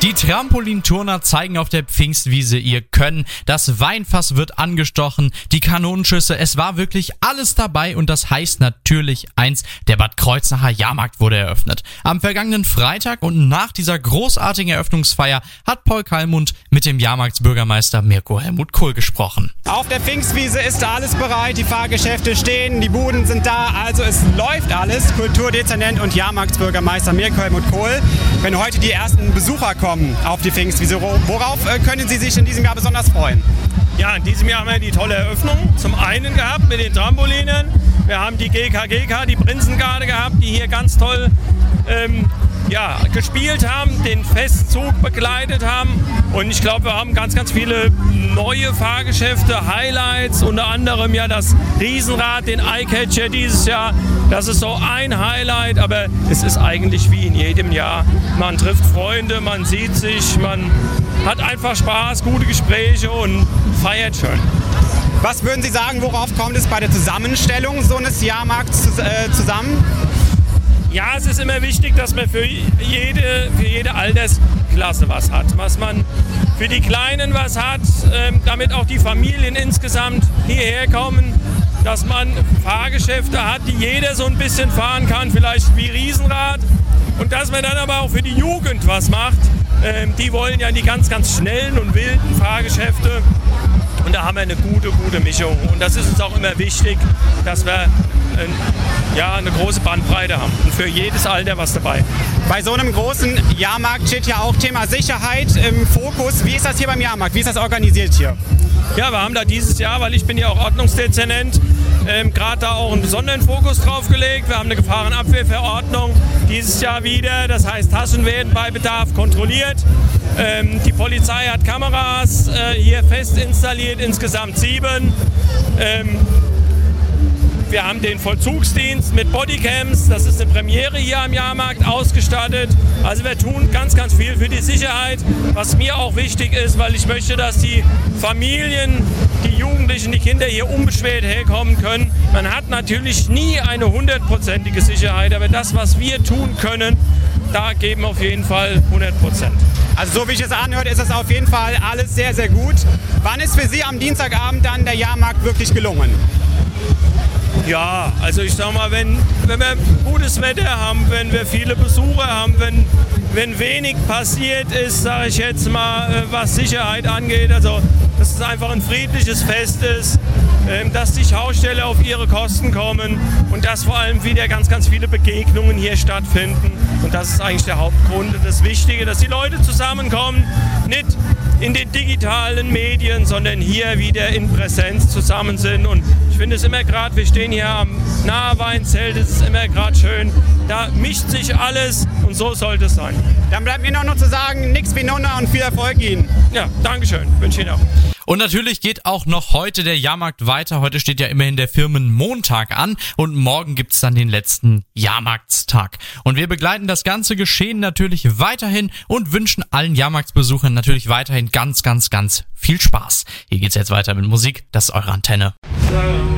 Die Trampolinturner zeigen auf der Pfingstwiese ihr Können. Das Weinfass wird angestochen, die Kanonenschüsse, es war wirklich alles dabei und das heißt natürlich eins, der Bad Kreuznacher Jahrmarkt wurde eröffnet. Am vergangenen Freitag und nach dieser großartigen Eröffnungsfeier hat Paul Kallmund mit dem Jahrmarktsbürgermeister Mirko Helmut Kohl gesprochen. Auf der Pfingstwiese ist alles bereit, die Fahrgeschäfte stehen, die Buden sind da, also es läuft alles. Kulturdezernent und Jahrmarktsbürgermeister Mirko Helmut Kohl. Wenn heute die ersten Besucher kommen auf die Pfingstwiese, worauf können Sie sich in diesem Jahr besonders freuen? Ja, in diesem Jahr haben wir die tolle Eröffnung zum einen gehabt mit den Trampolinen. Wir haben die GKGK, die Prinzengarde gehabt, die hier ganz toll gespielt haben, den Festzug begleitet haben. Und ich glaube, wir haben ganz, ganz viele neue Fahrgeschäfte, Highlights, unter anderem ja das Riesenrad, den Eyecatcher dieses Jahr. Das ist so ein Highlight, aber es ist eigentlich wie in jedem Jahr. Man trifft Freunde, man sieht sich, man hat einfach Spaß, gute Gespräche und feiert schön. Was würden Sie sagen, worauf kommt es bei der Zusammenstellung so eines Jahrmarkts zusammen? Ja, es ist immer wichtig, dass man für jede Altersklasse was hat. Was man für die Kleinen was hat, damit auch die Familien insgesamt hierher kommen. Dass man Fahrgeschäfte hat, die jeder so ein bisschen fahren kann, vielleicht wie Riesenrad. Und dass man dann aber auch für die Jugend was macht. Die wollen ja die ganz, ganz schnellen und wilden Fahrgeschäfte. Und da haben wir eine gute Mischung. Und das ist uns auch immer wichtig, dass wir eine große Bandbreite haben. Und für jedes Alter was dabei. Bei so einem großen Jahrmarkt steht ja auch Thema Sicherheit im Fokus. Wie ist das hier beim Jahrmarkt? Wie ist das organisiert hier? Ja, wir haben da dieses Jahr, weil ich bin ja auch Ordnungsdezernent, gerade da auch einen besonderen Fokus drauf gelegt. Wir haben eine Gefahrenabwehrverordnung dieses Jahr wieder. Das heißt, Taschen werden bei Bedarf kontrolliert. Die Polizei hat Kameras hier fest installiert, insgesamt 7. Wir haben den Vollzugsdienst mit Bodycams, das ist eine Premiere hier am Jahrmarkt, ausgestattet. Also wir tun ganz, ganz viel für die Sicherheit, was mir auch wichtig ist, weil ich möchte, dass die Familien, die Jugendlichen, die Kinder hier unbeschwert herkommen können. Man hat natürlich nie eine 100%ige Sicherheit, aber das, was wir tun können, da geben wir auf jeden Fall 100%. Also so wie ich es anhört, ist es auf jeden Fall alles sehr, sehr gut. Wann ist für Sie am Dienstagabend dann der Jahrmarkt wirklich gelungen? Ja, also ich sag mal, wenn wir gutes Wetter haben, wenn wir viele Besucher haben, wenn wenig passiert ist, sage ich jetzt mal, was Sicherheit angeht, also dass es einfach ein friedliches Fest ist, dass die Schausteller auf ihre Kosten kommen und dass vor allem wieder ganz, ganz viele Begegnungen hier stattfinden. Und das ist eigentlich der Hauptgrund und das Wichtige, dass die Leute zusammenkommen, nicht in den digitalen Medien, sondern hier wieder in Präsenz zusammen sind. Und ich finde es immer gerade, wir stehen hier am Nahweinzelt, es ist immer gerade schön, da mischt sich alles und so sollte es sein. Dann bleibt mir noch zu sagen, nix wie Nonna und viel Erfolg Ihnen. Ja, Dankeschön, wünsche Ihnen auch. Und natürlich geht auch noch heute der Jahrmarkt weiter. Heute steht ja immerhin der Firmenmontag an und morgen gibt's dann den letzten Jahrmarktstag. Und wir begleiten das ganze Geschehen natürlich weiterhin und wünschen allen Jahrmarktsbesuchern natürlich weiterhin ganz, ganz, ganz viel Spaß. Hier geht's jetzt weiter mit Musik. Das ist eure Antenne.